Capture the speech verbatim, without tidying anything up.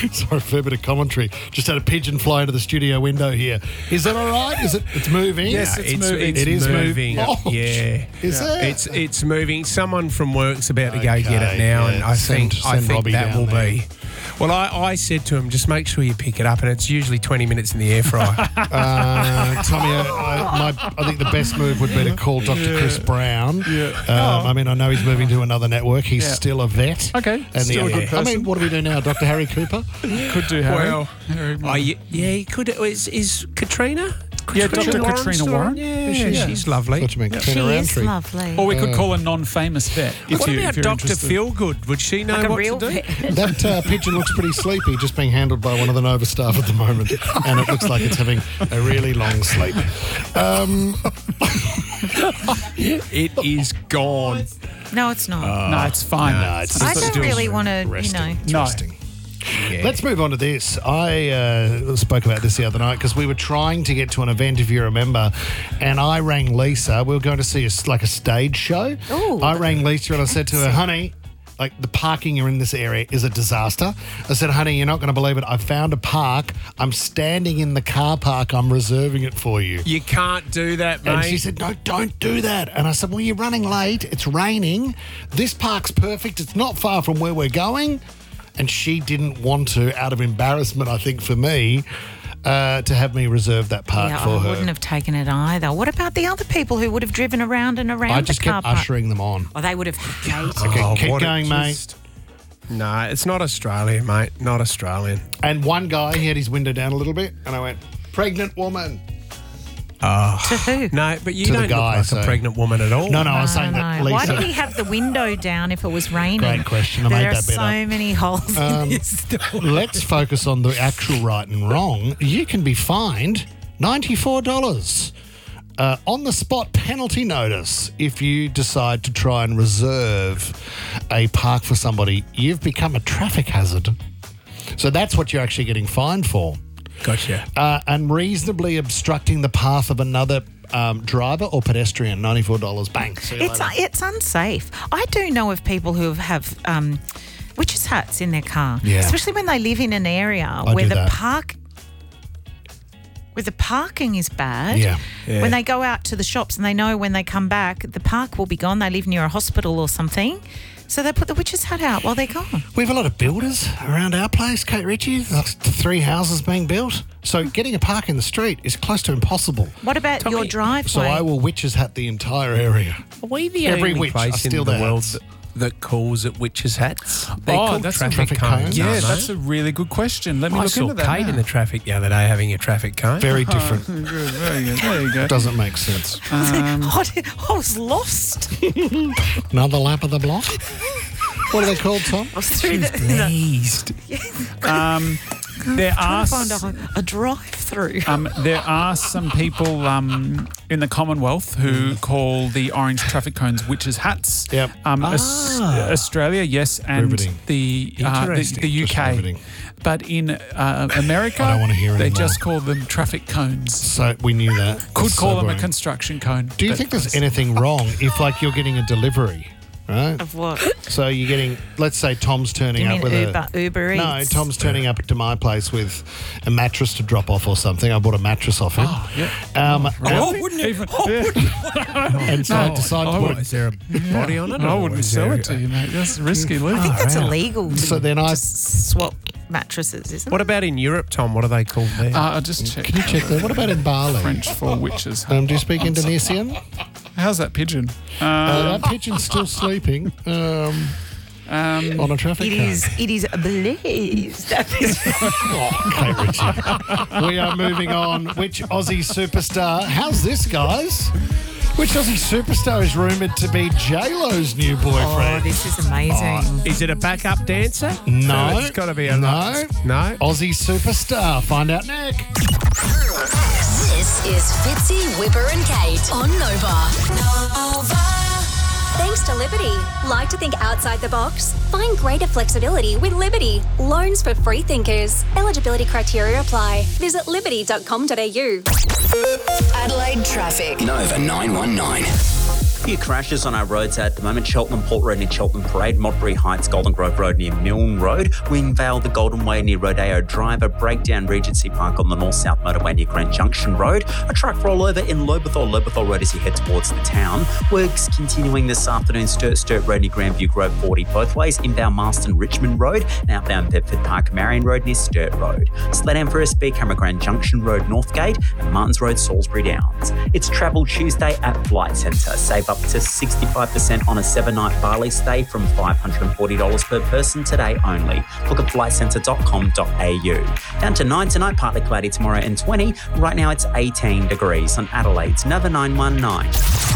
Sorry, a fair bit of commentary. Just had a pigeon fly into the studio window here. Is that all right? Is it? It's moving. Yes, Yeah, it's, it's moving. moving. It is moving. moving. Oh, yeah. Is yeah. it? It's it's moving. Someone from work's about to go Okay, get it now, yeah. and I Send- think I send think Robbie that down will there. be. Well, I, I said to him, just make sure you pick it up, and it's usually twenty minutes in the air fryer. Uh, Tommy, I, I, my, I think the best move would be to call Doctor Chris Brown. Yeah. Um, I mean, I know he's moving to another network. He's Yeah. still a vet. Okay, And still a the, good I person. mean, what do we do now, Doctor Harry Cooper? Could do Harry. Well, Harry oh, yeah, yeah, he could. Is, is Katrina? Yeah, Doctor Warren Katrina still Warren. on? Yeah, Yeah, yeah. she's lovely. What do you mean, She Katrina is Roundtree? lovely. Or we could call a non-famous vet. If What you, about if you're Doctor interested. Feelgood? Would she know like a what real to do? vet. That uh, pigeon looks pretty sleepy, just being handled by one of the Nova staff at the moment, and it looks like it's having a really long sleep. Um, It is gone. No, it's not. No, it's fine. no, it's I just don't still really want to, you resting. know. It's No. resting. Let's move on to this. I uh, spoke about this the other night because we were trying to get to an event, if you remember, and I rang Lisa. We were going to see a, like a stage show. Ooh. I rang Lisa and I said to her, honey, like the parking in this area is a disaster. I said, honey, you're not going to believe it. I found a park. I'm standing in the car park. I'm reserving it for you. You can't do that, mate. And she said, no, don't do that. And I said, well, you're running late. It's raining. This park's perfect. It's not far from where we're going. And she didn't want to, out of embarrassment, I think, for me, uh, to have me reserve that park Yeah, for I her. wouldn't have taken it either. What about the other people who would have driven around and around I just the car kept park? ushering them on. Oh, they would have hated Okay, Oh, keep what a going, mate. just- No, it's not Australian, mate. Not Australian. And one guy, he had his window down a little bit, and I went, pregnant woman. to who? No, but you To the don't guy, look like so- a pregnant woman at all. No, no, I was No, saying that no. Why Lisa... did he have the window down if it was raining? Great question. I there made are that bit so up. many holes Um, in this story. Let's focus on the actual right and wrong. You can be fined ninety-four dollars. Uh, on the spot penalty notice if you decide to try and reserve a park for somebody. You've become a traffic hazard. So that's what you're actually getting fined for. Gotcha. Uh, unreasonably obstructing the path of another um, driver or pedestrian, ninety-four dollars. Bang. See you It's later. it's unsafe. I do know of people who have um, witches' hats in their car, Yeah. especially when they live in an area I where do the that. park. Where the parking is bad. Yeah. Yeah. When they go out to the shops and they know when they come back, the park will be gone. They live near a hospital or something. So they put the witch's hat out while they're gone. We have a lot of builders around our place, Kate Ritchie. There's three houses being built. So getting a park in the street is close to impossible. What about Tell your me- driveway? So I will witch's hat the entire area. Are we the Every only witch place are in still the their world hats. that, that calls it witches' hats? They're Oh, called that's a traffic, traffic cones. cones. Yeah, aren't they? that's a really good question. Let me I look saw into that. Kate now. in the traffic the other day having a traffic cone. Very different. Good, very good. There you go. Doesn't make sense. I did- I was lost. Another lap of the block? What are they called, Tom? I was through the, Pleased. Um, there are trying to s- find a, a drive-through. um, there are some people um, in the Commonwealth who call the orange traffic cones witches' hats. Yep. Um, Aus- Ah. Australia, yes, and Riveting. the, uh, the Interesting. the U Just K. riveting. But in uh, America, I don't wanna hear they anymore. just call them traffic cones. So we knew that. Could That's call them a sobering. construction cone. Do you but- think there's anything wrong if, like, you're getting a delivery, right? Of what? So you're getting, let's say Tom's turning You up mean with Uber, a... Uber No, Eats? Tom's turning up to my place with a mattress to drop off or something. I bought a mattress off him. Oh, yeah. Um, Really? wouldn't Even- And so I No, decided I to would- put it. Is there a body on it? I or wouldn't is sell there- it to you, mate. That's risky I living. think that's wow. illegal to So then I- just swap mattresses, isn't What it? about in Europe, Tom? What are they called there? Uh, I'll just check. Can you check that? What about in Bali? French for witches. Um, do you speak Indonesian? How's that pigeon? Uh, Um, that pigeon's still sleeping um, um, on a traffic It cone. is, it is blazed. That is- Oh, Kate Ritchie. We are moving on. Which Aussie superstar? How's this, guys? Which Aussie superstar is rumoured to be J-Lo's new oh, boyfriend? this is amazing. Is it a backup dancer? No. It's got to be a No. No. Aussie superstar. Find out next. This is Fitzy, Whipper and Kate on Nova. Nova. Thanks to Liberty. Like to think outside the box? Find greater flexibility with Liberty. Loans for free thinkers. Eligibility criteria apply. Visit liberty dot com dot a u. Adelaide traffic. Nova nine one nine. few crashes on our roads at the moment. Cheltenham Port Road near Cheltenham Parade, Modbury Heights, Golden Grove Road near Milne Road, Wingvale, the Golden Way near Rodeo Drive, a breakdown Regency Park on the north-south motorway near Grand Junction Road, a truck rollover in Lobethal, Lobethal Road as you head towards the town. Works continuing this afternoon, Sturt, Sturt Road near Grandview Grove forty both ways, inbound Marston Richmond Road, and outbound Bedford Park Marion Road near Sturt Road. Slow down for a speed camera, Grand Junction Road Northgate and Martins Road Salisbury Downs. It's Travel Tuesday at Flight Centre. Save up to sixty-five percent on a seven-night Bali stay from five hundred forty dollars per person today only. Look at flight centre dot com dot a u. Down to nine tonight, partly cloudy tomorrow and twenty. Right now it's eighteen degrees on Adelaide's Nova nine one nine.